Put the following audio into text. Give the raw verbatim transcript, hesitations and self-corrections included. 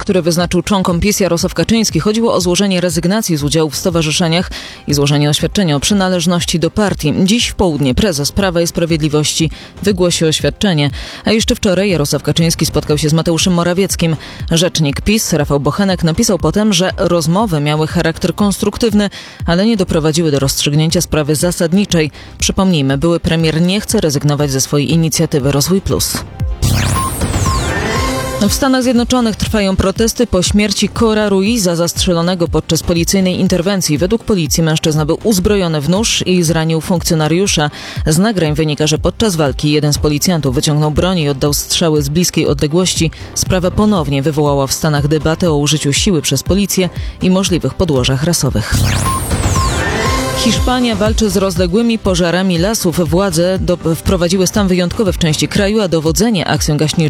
które wyznaczył członkom PiS Jarosław Kaczyński, chodziło o złożenie rezygnacji z udziału w stowarzyszeniach i złożenie oświadczenia o przynależności do partii. Dziś w południe prezes Prawa i Sprawiedliwości wygłosi oświadczenie, a jeszcze wczoraj Jarosław Kaczyński spotkał się z Mateuszem Morawieckim. Rzecznik PiS Rafał Bochenek napisał potem, że rozmowy miały charakter konstruktywny, ale nie doprowadziły do rozstrzygnięcia sprawy zasadniczej. Przypomnijmy, były premier nie chce rezygnować ze swojej inicjatywy Rozwój Plus. W Stanach Zjednoczonych trwają protesty po śmierci Cora Ruiza, zastrzelonego podczas policyjnej interwencji. Według policji mężczyzna był uzbrojony w nóż i zranił funkcjonariusza. Z nagrań wynika, że podczas walki jeden z policjantów wyciągnął broń i oddał strzały z bliskiej odległości. Sprawa ponownie wywołała w Stanach debatę o użyciu siły przez policję i możliwych podłożach rasowych. Hiszpania walczy z rozległymi pożarami lasów. Władze do, wprowadziły stan wyjątkowy w części kraju, a dowodzenie akcją gaśniczą